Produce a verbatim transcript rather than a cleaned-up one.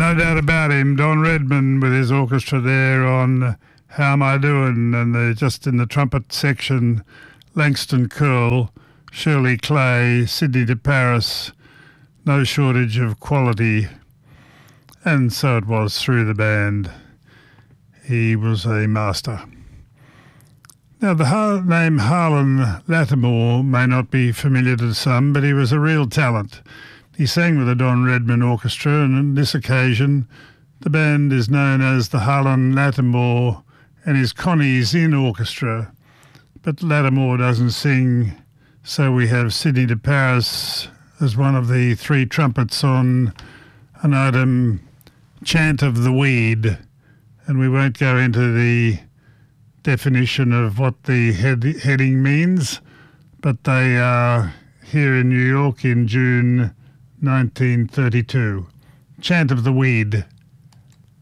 no doubt about him. Don Redman with his orchestra there on How Am I Doing, and they're just in the trumpet section, Langston Curl, Shirley Clay, Sidney de Paris, no shortage of quality. And so it was through the band. He was a master. Now, the ha- name Harlan Lattimore may not be familiar to some, but he was a real talent. He sang with the Don Redman Orchestra, and on this occasion, the band is known as the Harlan Lattimore and his Connie Zinn Orchestra. But Lattimore doesn't sing, so we have Sidney de Paris as one of the three trumpets on an item, Chant of the Weed. And we won't go into the definition of what the head, heading means, but they are here in New York in June nineteen thirty-two. Chant of the Weed.